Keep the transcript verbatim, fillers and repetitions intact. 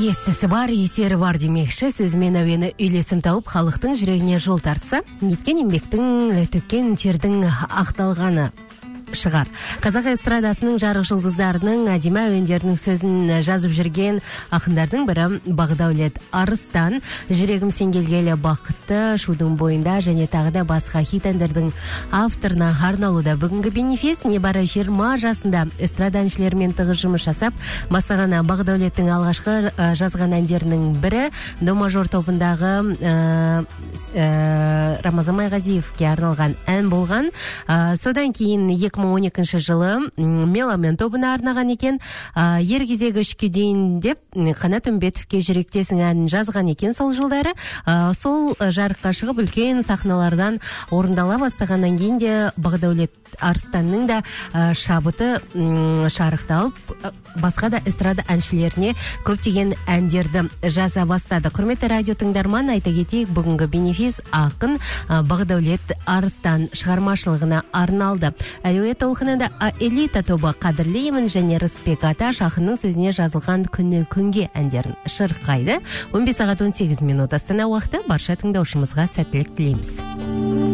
естісі бар, есері бар демекші, сөзімен әуені үйлесім тауып, халықтың жүрегіне жол тартса, неткен еңбектің, төккен тердің ақталғаны шығар. Қазақ эстрадасының жарық жұлдыздарының әдемі әуендерінің сөзін жазып жүрген ақындардың бірі Бағдаулет Арыстан. Жүрегім сен келгелі бақытты, шудың бойында және тағы да басқа хит әндердің авторына арналуда. Бүгінгі бенефис небары жиырма жасында эстрада әншілерімен тығыз жұмыс жасап, бастаған Бағдаулеттің алғашқы жазған әндерінің бірі До-мажор тобындағы ә, ә, Рамазан Майғазиевке арналған ән болған. Ә, содан кейін екі мың он екінші жылы Меломен тобына арнаған екен. Ер кезегі үшке дейін деп Қанат Үмбетовке жүректесің әнін жазған екен сол жылдары. Сол жарыққа шығып үлкен сахналардан орындала бастағаннан кейін де Бағдаулет Арыстанның да шабыты шарықталып, басқа да эстрада әншілеріне көптеген әндерді жаза бастады. Құрметті радио тыңдарман, айта кетейік, бүгінгі бенефис ақын Бағдаулет Арыстан шығармашылығына арналды. Әуе толқынында элита тобы қадірлеймін және Рысбек Аташ ақынның сөзіне жазылған күні күнге әндерін шырқайды. он бес сағат он сегіз минут Астана уақыты, барша тыңдаушымызға сәттілік тілейміз.